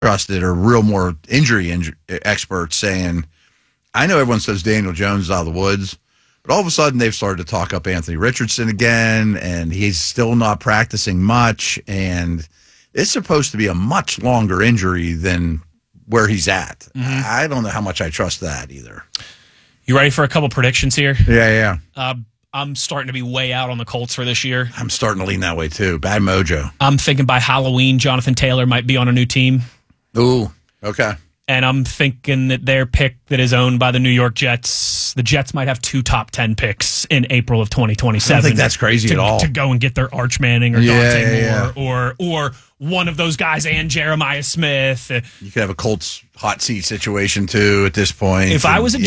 trusted or real more injury experts saying, I know everyone says Daniel Jones is out of the woods, but all of a sudden they've started to talk up Anthony Richardson again, and he's still not practicing much, and it's supposed to be a much longer injury than where he's at. Mm-hmm. I don't know how much I trust that either. You ready for a couple predictions here? Yeah. I'm starting to be way out on the Colts for this year. I'm starting to lean that way too. Bad mojo. I'm thinking by Halloween, Jonathan Taylor might be on a new team. Ooh, okay. And I'm thinking that their pick that is owned by the New York Jets, the Jets might have 2 top 10 picks in April of 2027. I don't think that's crazy at all. To go and get their Arch Manning or Dante Moore or one of those guys and Jeremiah Smith. You could have a Colts hot seat situation too at this point. If I was a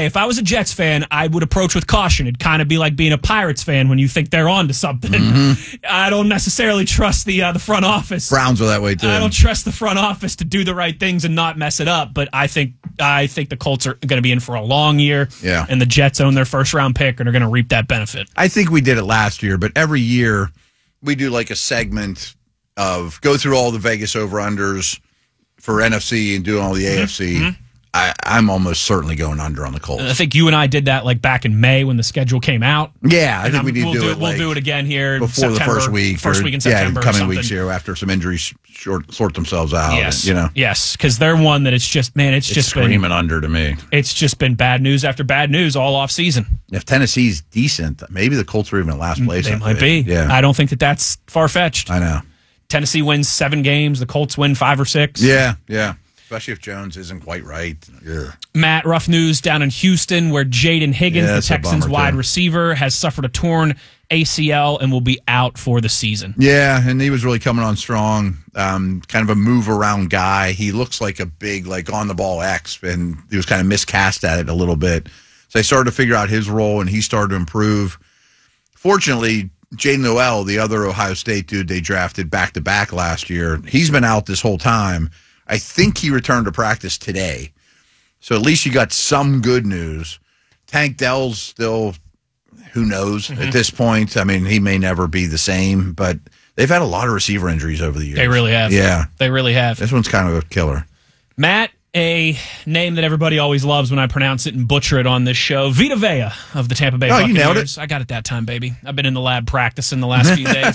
Jets fan, I would approach with caution. It'd kind of be like being a Pirates fan when you think they're on to something. Mm-hmm. I don't necessarily trust the front office. Browns are that way too. I don't trust the front office to do the right things and not mess it up. But I think the Colts are going to be in for a long year. Yeah. And the Jets own their first round pick and are going to reap that benefit. I think we did it last year, but every year we do like a segment of go through all the Vegas over-unders for NFC and doing all the AFC. Mm-hmm. I'm almost certainly going under on the Colts. I think you and I did that like back in May when the schedule came out. Yeah, I think we need to do it. We'll do it again here before September, the first week in September. Coming weeks here after some injuries sort themselves out. Yes, and, yes, because they're one that it's just screaming been under to me. It's just been bad news after bad news all off season. If Tennessee's decent, maybe the Colts are even in last place. They might be. Yeah, I don't think that's far fetched. I know. Tennessee wins 7 games. The Colts win 5 or 6. Yeah. Especially if Jones isn't quite right. Yeah. Matt, rough news down in Houston where Jaden Higgins, the Texans wide receiver, has suffered a torn ACL and will be out for the season. Yeah, and he was really coming on strong. Kind of a move-around guy. He looks like a big, on-the-ball X, and he was kind of miscast at it a little bit. So they started to figure out his role, and he started to improve. Fortunately, Jaden Noel, the other Ohio State dude they drafted back-to-back last year, he's been out this whole time. I think he returned to practice today. So at least you got some good news. Tank Dell's still, who knows at this point. I mean, he may never be the same, but they've had a lot of receiver injuries over the years. They really have. Yeah. They really have. This one's kind of a killer. Matt, a name that everybody always loves when I pronounce it and butcher it on this show, Vita Vea of the Tampa Bay Buccaneers. You nailed it. I got it that time, baby. I've been in the lab practicing the last few days.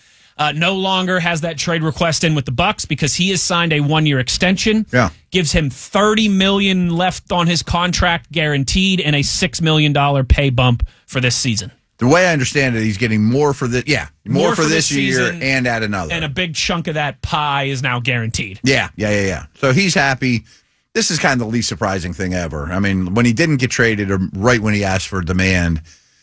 No longer has that trade request in with the Bucs because he has signed a 1-year extension. Yeah. Gives him $30 million left on his contract guaranteed and a $6 million pay bump for this season. The way I understand it, he's getting more for this. Yeah, more for this year and add another. And a big chunk of that pie is now guaranteed. Yeah. So he's happy. This is kind of the least surprising thing ever. I mean, when he didn't get traded or right when he asked for demand,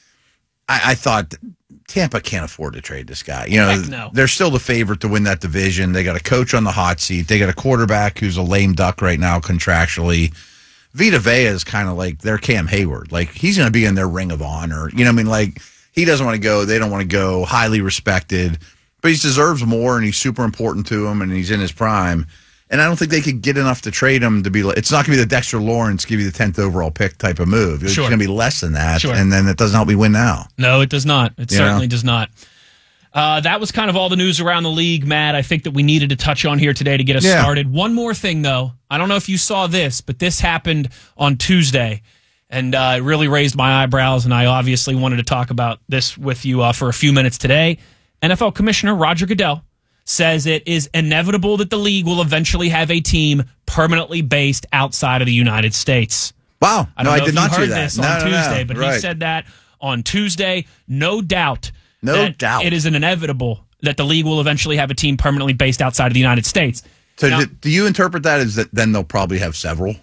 I thought Tampa can't afford to trade this guy. Heck no. They're still the favorite to win that division. They got a coach on the hot seat. They got a quarterback who's a lame duck right now contractually. Vita Vea is kind of like their Cam Hayward. Like, he's going to be in their ring of honor. You know what I mean? Like, he doesn't want to go. They don't want to go. Highly respected. But he deserves more, and he's super important to him, and he's in his prime. And I don't think they could get enough to trade him to be like, it's not going to be the Dexter Lawrence, give you the 10th overall pick type of move. It's going to be less than that. Sure. And then it doesn't help me win now. No, it does not. It certainly does not. That was kind of all the news around the league, Matt. I think that we needed to touch on here today to get us started. One more thing, though. I don't know if you saw this, but this happened on Tuesday, and it really raised my eyebrows, and I obviously wanted to talk about this with you for a few minutes today. NFL Commissioner Roger Goodell says it is inevitable that the league will eventually have a team permanently based outside of the United States. Wow. I did not see that. This on Tuesday, but he said that on Tuesday. No doubt. It is an inevitable that the league will eventually have a team permanently based outside of the United States. So now, do you interpret that as that then they'll probably have several?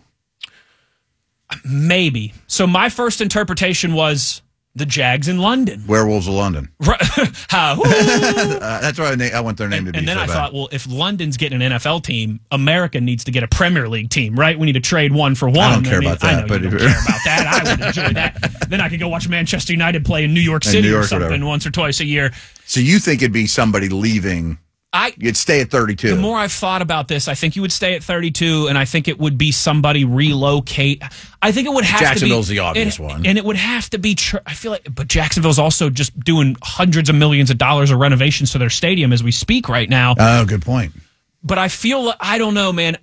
Maybe. So my first interpretation was the Jags in London. Werewolves of London. That's why I want their name to be. And then I thought, well, if London's getting an NFL team, America needs to get a Premier League team, right? We need to trade one for one. I don't care about that. I know you don't care about that. I would enjoy that. Then I could go watch Manchester United play in New York City or something once or twice a year. So you think it'd be somebody leaving? You'd stay at 32. The more I've thought about this, I think you would stay at 32, and I think it would be somebody relocate. I think it would have to be... Jacksonville's the obvious one. And it would have to be... I feel like... But Jacksonville's also just doing hundreds of millions of dollars of renovations to their stadium as we speak right now. Oh, good point. but I feel, I don't know, man.